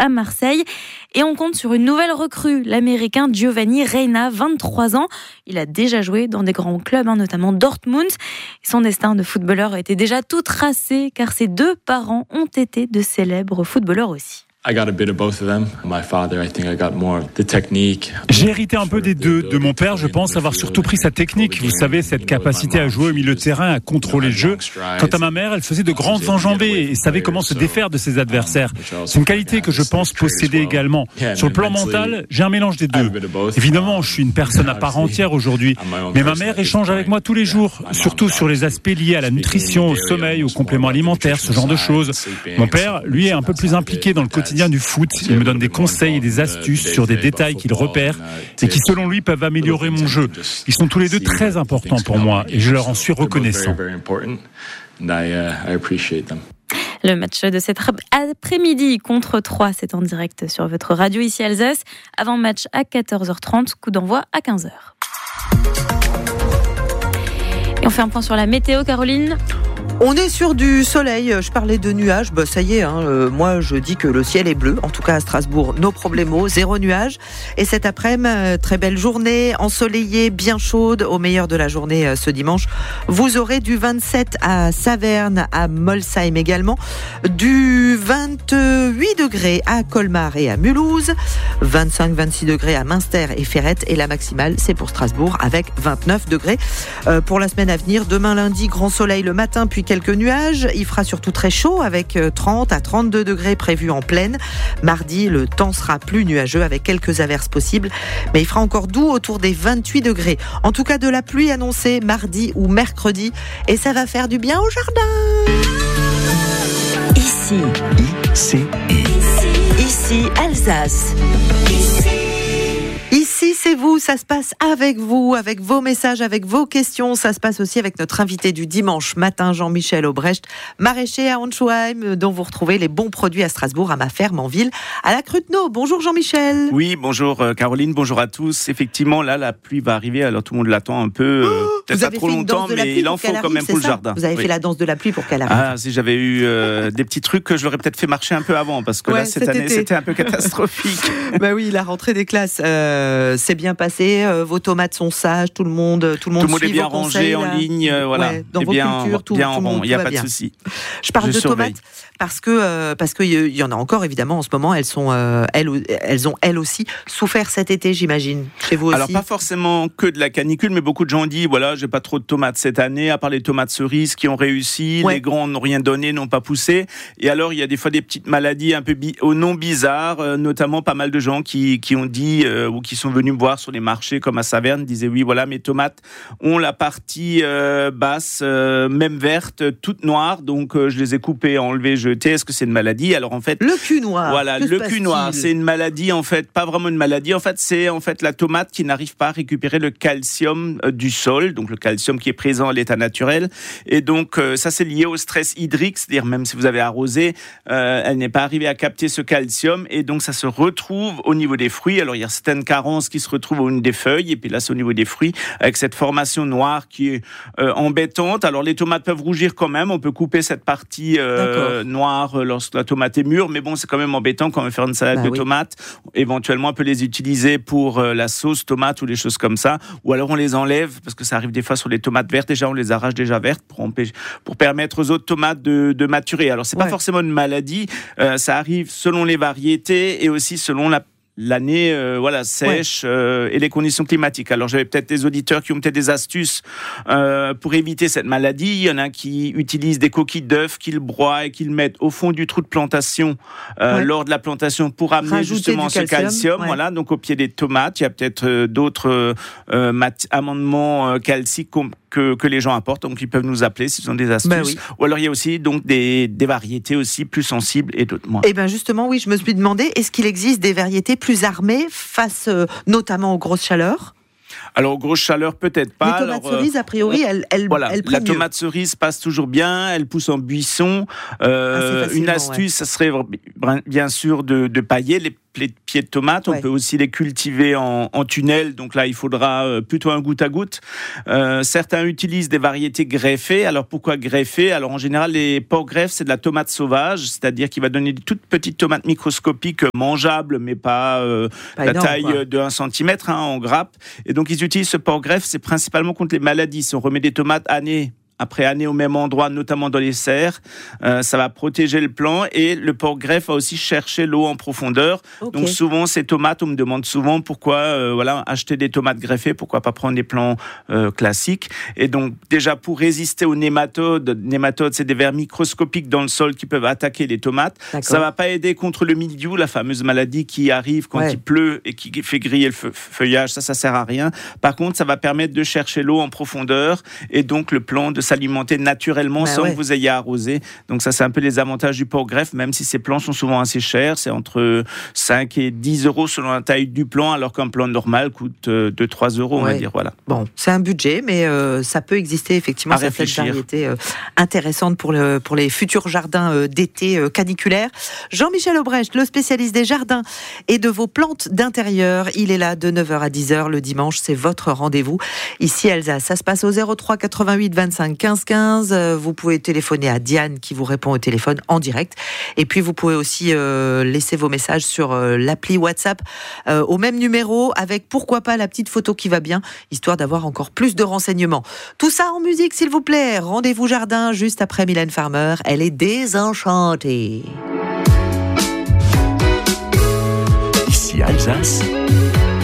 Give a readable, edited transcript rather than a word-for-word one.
à Marseille. Et on compte sur une nouvelle recrue, l'Américain Giovanni Reyna, 23 ans. Il a déjà joué dans des grands clubs, notamment Dortmund. Son destin de footballeur était déjà tout tracé, car ses 2 parents ont été de célèbres footballeurs aussi. J'ai hérité un peu des deux. De mon père, je pense avoir surtout pris sa technique. Vous savez, cette capacité à jouer au milieu de terrain, à contrôler le jeu. Quant à ma mère, elle faisait de grandes enjambées et savait comment se défaire de ses adversaires. C'est une qualité que je pense posséder également. Sur le plan mental, j'ai un mélange des deux. Évidemment, je suis une personne à part entière aujourd'hui. Mais ma mère échange avec moi tous les jours, surtout sur les aspects liés à la nutrition, au sommeil, aux compléments alimentaires, ce genre de choses. Mon père, lui, est un peu plus impliqué dans le quotidien du foot. Il me donne des conseils et des astuces sur des détails qu'il repère et qui, selon lui, peuvent améliorer mon jeu. Ils sont tous les deux très importants pour moi et je leur en suis reconnaissant. Le match de cet après-midi contre Troyes, c'est en direct sur votre radio ici Alsace. Avant match à 14h30, coup d'envoi à 15h. Et on fait un point sur la météo, Caroline. On est sur du soleil, je parlais de nuages, ça y est, moi je dis que le ciel est bleu, en tout cas à Strasbourg, no problemo, 0 nuages. Et cet après-midi, très belle journée, ensoleillée, bien chaude, au meilleur de la journée ce dimanche. Vous aurez du 27 à Saverne, à Molsheim également, du 28 degrés à Colmar et à Mulhouse, 25-26 degrés à Münster et Ferrette, et la maximale c'est pour Strasbourg avec 29 degrés. Pour la semaine à venir, demain lundi, grand soleil le matin, puis quelques nuages. Il fera surtout très chaud avec 30 à 32 degrés prévus en pleine. Mardi, le temps sera plus nuageux avec quelques averses possibles, mais il fera encore doux autour des 28 degrés. En tout cas, de la pluie annoncée mardi ou mercredi, et ça va faire du bien au jardin. Ici Alsace. Ici, c'est vous, ça se passe avec vous, avec vos messages, avec vos questions. Ça se passe aussi avec notre invité du dimanche matin, Jean-Michel Aubrecht, maraîcher à Honschheim, dont vous retrouvez les bons produits à Strasbourg, à ma ferme en ville, à la Cruteno. Bonjour Jean-Michel. Oui, bonjour Caroline, bonjour à tous. Effectivement, là, la pluie va arriver, alors tout le monde l'attend un peu, peut-être pas trop longtemps, mais il en faut quand même pour le jardin. Vous avez fait la danse de la pluie pour qu'elle arrive. Ah, si j'avais eu des petits trucs que je l'aurais peut-être fait marcher un peu avant, parce que là, cette année, c'était un peu catastrophique. Bah oui, la rentrée des classes s'est bien passée, vos tomates sont sages, tout le monde est bien rangé en ligne, voilà. Ouais, dans vos cultures, tout le monde, il n'y a pas bien. de souci. Je parle de tomates parce que il y en a encore évidemment en ce moment. Elles ont elles aussi souffert cet été, j'imagine. Chez vous aussi. Alors pas forcément que de la canicule, mais beaucoup de gens ont dit voilà, j'ai pas trop de tomates cette année, à part les tomates cerises qui ont réussi, les grands n'ont rien donné, n'ont pas poussé. Et alors il y a des fois des petites maladies un peu au nom bizarre, notamment pas mal de gens qui ont dit ou qui sont venus me voir sur les marchés comme à Saverne, disaient oui voilà, mes tomates ont la partie basse, même verte, toute noire, donc je les ai coupées, enlevées, jetées. Est-ce que c'est une maladie? Alors en fait, le cul noir. Voilà, le cul noir, c'est une maladie en fait, pas vraiment une maladie. En fait, c'est en fait la tomate qui n'arrive pas à récupérer le calcium du sol, donc le calcium qui est présent à l'état naturel. Et donc ça c'est lié au stress hydrique, c'est-à-dire même si vous avez arrosé, elle n'est pas arrivée à capter ce calcium et donc ça se retrouve au niveau des fruits. Alors il y a certaines carences qui se retrouvent au niveau des feuilles et puis là c'est au niveau des fruits avec cette formation noire qui est embêtante. Alors les tomates peuvent rougir quand même, on peut couper cette partie noire lorsque la tomate est mûre, mais bon c'est quand même embêtant quand on veut faire une salade de tomates. Éventuellement on peut les utiliser pour la sauce tomate ou des choses comme ça, ou alors on les enlève parce que ça arrive des fois sur les tomates vertes, déjà on les arrache déjà vertes pour permettre aux autres tomates de maturer. Alors c'est pas forcément une maladie, ça arrive selon les variétés et aussi selon l'année sèche et les conditions climatiques. Alors j'avais peut-être des auditeurs qui ont peut-être des astuces pour éviter cette maladie. Il y en a qui utilisent des coquilles d'œufs qu'ils broient et qu'ils mettent au fond du trou de plantation lors de la plantation pour amener justement ce calcium. Voilà, donc au pied des tomates, il y a peut-être d'autres amendements calciques que les gens apportent, donc ils peuvent nous appeler s'ils ont des astuces. Ou alors il y a aussi donc des variétés aussi plus sensibles et d'autres moins. Et bien justement, oui, je me suis demandé, est-ce qu'il existe des variétés plus armées face notamment aux grosses chaleurs? Alors, aux grosses chaleurs, peut-être pas. Les tomates cerises, a priori, elles la tomate cerise passe toujours bien, elle pousse en buisson. Une astuce, ça serait bien sûr de pailler. pieds de tomates. On peut aussi les cultiver en tunnel. Donc là, il faudra plutôt un goutte à goutte. Certains utilisent des variétés greffées. Alors pourquoi greffées? Alors en général, les porc greffes, c'est de la tomate sauvage, c'est-à-dire qu'il va donner des toutes petites tomates microscopiques mangeables, mais pas la énorme, taille de 1 cm en grappe. Et donc ils utilisent ce porc greffe, c'est principalement contre les maladies. Si on remet des tomates année après année au même endroit, notamment dans les serres, ça va protéger le plant, et le porc greffe va aussi chercher l'eau en profondeur. Donc souvent ces tomates, on me demande souvent pourquoi acheter des tomates greffées, pourquoi pas prendre des plants classiques. Et donc déjà pour résister aux nématodes, c'est des vers microscopiques dans le sol qui peuvent attaquer les tomates. Ça va pas aider contre le mildiou, la fameuse maladie qui arrive quand il pleut et qui fait griller le feuillage, ça sert à rien. Par contre, ça va permettre de chercher l'eau en profondeur et donc le plant de s'alimenter naturellement sans que vous ayez à arroser. Donc ça, c'est un peu les avantages du porc greffe, même si ces plants sont souvent assez chers. C'est entre 5 et 10 euros selon la taille du plant, alors qu'un plant normal coûte 2-3 euros, on va dire. Voilà. Bon, c'est un budget, mais ça peut exister effectivement cette variété intéressante pour les futurs jardins d'été caniculaires. Jean-Michel Aubrecht, le spécialiste des jardins et de vos plantes d'intérieur. Il est là de 9h à 10h le dimanche. C'est votre rendez-vous ici à Alsace. Ça se passe au 03 88 25 15 15. Vous pouvez téléphoner à Diane qui vous répond au téléphone en direct. Et puis vous pouvez aussi laisser vos messages sur l'appli WhatsApp au même numéro, avec pourquoi pas la petite photo qui va bien, histoire d'avoir encore plus de renseignements. Tout ça en musique, s'il vous plaît. Rendez-vous jardin juste après Mylène Farmer. Elle est désenchantée. Ici Alsace.